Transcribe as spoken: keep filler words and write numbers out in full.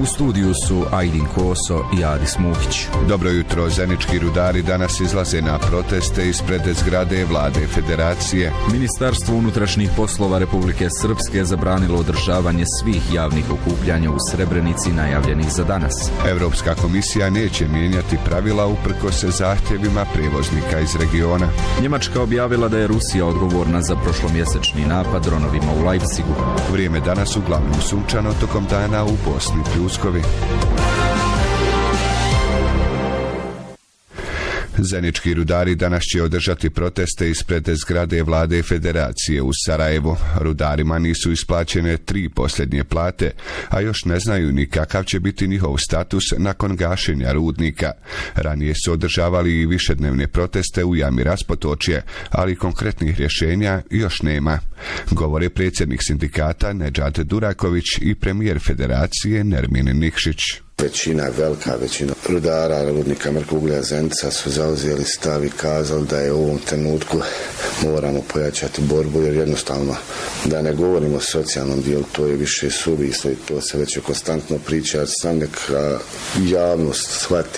U studiju su Ajdin Koso i Adis Muhić. Dobro jutro, zenički rudari danas izlaze na proteste ispred zgrade Vlade Federacije. Ministarstvo unutrašnjih poslova Republike Srpske zabranilo održavanje svih javnih okupljanja u Srebrenici najavljenih za danas. Europska komisija neće mijenjati pravila uprkos zahtjevima prijevoznika iz regiona. Njemačka objavila da je Rusija odgovorna za prošlomjesečni napad dronovima u Leipzigu. Vrijeme danas uglavnom sunčano, tokom dana u Bosni pljuskovi. Zenički rudari danas će održati proteste ispred zgrade Vlade Federacije u Sarajevu. Rudarima nisu isplaćene tri posljednje plate, a još ne znaju ni kakav će biti njihov status nakon gašenja rudnika. Ranije su održavali i višednevne proteste u jami Raspotočje, ali konkretnih rješenja još nema. Govore predsjednik sindikata Nedžad Duraković i premijer Federacije Nermin Nikšić. Većina, velika većina rudara, rudnika Mrkuglja, Zenica su zauzeli stav i kazali da je u ovom trenutku moramo pojačati borbu, jer jednostavno, da ne govorimo o socijalnom dijelu, to je više suvislo i to se već konstantno priča, sam neka javnost shvati